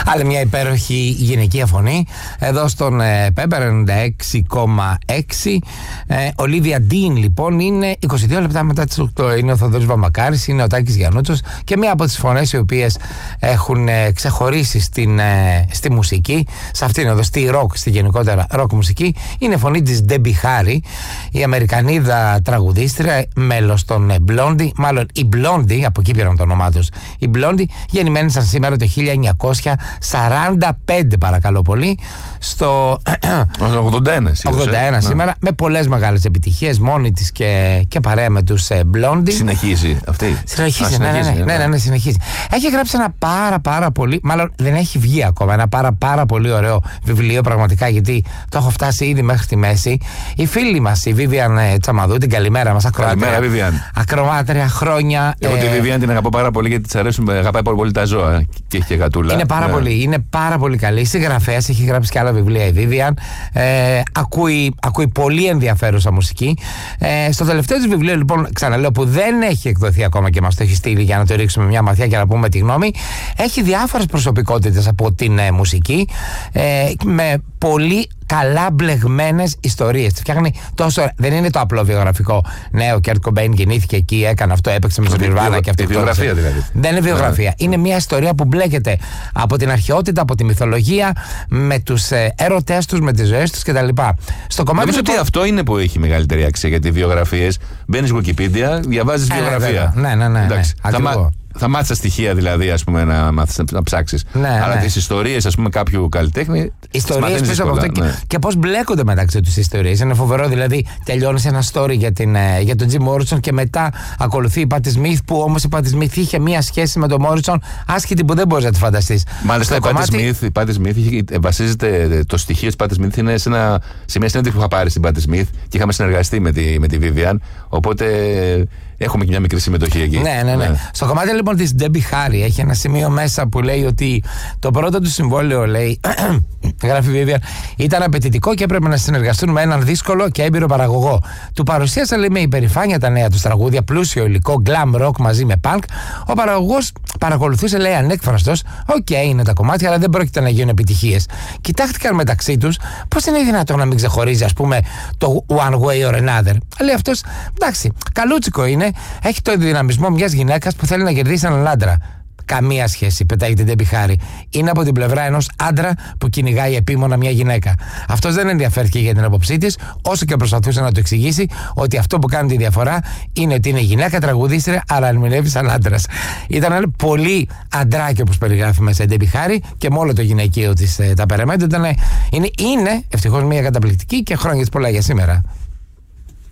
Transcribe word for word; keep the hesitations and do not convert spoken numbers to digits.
Άλλη μια υπέροχη γυναικεία φωνή εδώ στον ε, Pepper ενενήντα έξι κόμμα έξι. Ολίβια Ντίν λοιπόν είναι είκοσι δύο λεπτά μετά τις οκτώ. Είναι ο Θοδωρής Βαμακάρης, είναι ο Τάκης Γιαννούτσος και μία από τις φωνές οι οποίες έχουν ε, ξεχωρίσει στην, ε, στη μουσική, σε αυτήν εδώ, στη ροκ, στη γενικότερα ροκ μουσική, είναι η φωνή της Ντέμπι Χάρι, η Αμερικανίδα τραγουδίστρια, μέλος των ε, Blondie, μάλλον η Blondie, από εκεί πήραν το όνομά τους, η Blondie, γεννημένη σαν σήμερα το χίλια εννιακόσια σαράντα πέντε, παρακαλώ πολύ, στο ογδόντα ένα, ογδόντα ένα σήμερα, ναι, με πολλές μεγάλες επιτυχίες, μόνη της και, και παρέα με τους ε, Blondie. Συνεχίζει αυτή. Συνεχίζει, Α, ναι, συνεχίζει, ναι, ναι, ναι, ναι, συνεχίζει. Έχει γράψει ένα πάρα πάρα πολύ, μάλλον δεν έχει βγει ακόμα, ένα πάρα πάρα πολύ ωραίο βιβλίο πραγματικά, γιατί το έχω φτάσει ήδη μέχρι τη μέση. Η φίλη μας, η Βίβιαν ε, Τσαμαδού, την καλημέρα μας, ακροάτρια. Καλημέρα, Βίβιαν. Ακροάτρια χρόνια. Εγώ ε, τη Βίβιαν την αγαπώ πάρα πολύ, γιατί της αρέσουν, αγαπάει πολύ, πολύ τα ζώα και έχει και γατούλα. Είναι πάρα, ναι, πολύ, είναι πάρα πολύ καλή συγγραφέας, έχει γράψει και άλλα βιβλία η Βίβιαν. Ε, ακούει, ακούει πολύ ενδιαφέρουσα μουσική. Ε, στο τελευταίο της βιβλίο, λοιπόν, ξαναλέω, που δεν έχει εκδοθεί ακόμα και μας το έχει στείλει για να το ρίξουμε μια ματιά και να πούμε τη γνώμη, έχει διάφορες προσωπικότητες από την ε, μουσική, ε, με πολύ καλά μπλεγμένες ιστορίες. Φτιάχνει τόσο. Δεν είναι το απλό βιογραφικό. Ναι, ο Κέρτ Κομπέιν γεννήθηκε εκεί, έκανε αυτό, έπαιξε με τον Nirvana και αυτό. Η βιογραφία δηλαδή. Δεν είναι βιογραφία. Yeah. Είναι μια ιστορία που μπλέκεται από την αρχαιότητα, από τη μυθολογία, με τους ε, έρωτές τους, με τις ζωές τους κτλ. Στο κομμάτι. Νομίζω λοιπόν, ότι αυτό είναι που έχει μεγαλύτερη αξία, γιατί βιογραφίες. Μπαίνεις Wikipedia, διαβάζεις ε, βιογραφία. Ναι, ναι, ναι. Εντάξει, ναι, ναι. Θα, θα μάθεις τα στοιχεία δηλαδή, ας πούμε, να, μάθεις, να ψάξεις. Ναι, αλλά ναι, τις ιστορίες, ας πούμε, κάποιου καλλιτέχνη. Ιστορίες πίσω από αυτό, ναι, και, και πώς μπλέκονται μεταξύ τους ιστορίες. Είναι φοβερό, δηλαδή τελειώνεις ένα story για, την, για τον Jim Morrison και μετά ακολουθεί η Patti Smith, που όμως η Patti Smith είχε μία σχέση με τον Morrison άσχετη που δεν μπορείς να τη φανταστείς. Μάλιστα, η Patti κομμάτι... Smith, η Patti Smith βασίζεται, το στοιχείο της Patti Smith είναι σε, ένα, σε μια συνέντευξη που είχα πάρει στην Patti Smith και είχαμε συνεργαστεί με τη, με τη Vivian. Οπότε έχουμε και μια μικρή συμμετοχή εκεί. Ναι, ναι, ναι. ναι. Στο κομμάτι λοιπόν της Debbie Harry έχει ένα σημείο μέσα που λέει ότι το πρώτο του συμβόλαιο, λέει, γράφει η Vivian, ήταν απαιτητικό και έπρεπε να συνεργαστούν με έναν δύσκολο και έμπειρο παραγωγό. Του παρουσίασαν, λέει, με υπερηφάνεια τα νέα του τραγούδια, πλούσιο υλικό, glam rock μαζί με punk. Ο παραγωγός παρακολουθούσε, λέει, ανέκφραστος. Οκ, okay, είναι τα κομμάτια, αλλά δεν πρόκειται να γίνουν επιτυχίες. Κοιτάχτηκαν μεταξύ τους πώς είναι δυνατόν να μην ξεχωρίζει, ας πούμε, το one way or another. Λέει αυτός, εντάξει, καλούτσικο είναι. Έχει το δυναμισμό μιας γυναίκας που θέλει να κερδίσει έναν άντρα. Καμία σχέση, πετάει την Debbie Harry. Είναι από την πλευρά ενός άντρα που κυνηγάει επίμονα μια γυναίκα. Αυτός δεν ενδιαφέρθηκε για την άποψή της, όσο και προσπαθούσε να του εξηγήσει ότι αυτό που κάνει τη διαφορά είναι ότι είναι γυναίκα τραγουδίστρια, αλλά ερμηνεύει σαν άντρας. Ήταν πολύ αντράκι, όπως περιγράφει μέσα η Debbie Harry, και με όλο το γυναικείο της ε, τα περαμέντα. Είναι, είναι ευτυχώς μια καταπληκτική και χρόνια της πολλά για σήμερα.